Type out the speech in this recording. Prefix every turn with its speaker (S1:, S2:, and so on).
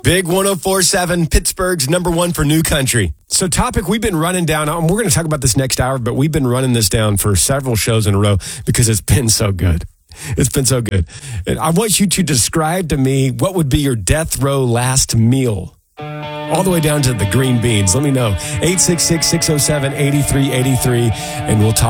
S1: Big 104.7, Pittsburgh's number one for new country. So topic we've been running down, and we're going to talk about this next hour, but we've been running this down for several shows in a row because it's been so good. It's been so good. And I want you to describe to me what would be your death row last meal. All the way down to the green beans. Let me know. 866-607-8383, and we'll talk.